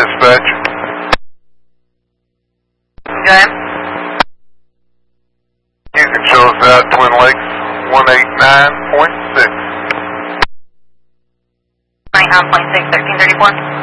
dispatch. Go ahead. You can show us out Twin Lakes 189.6. 99.6, 1334.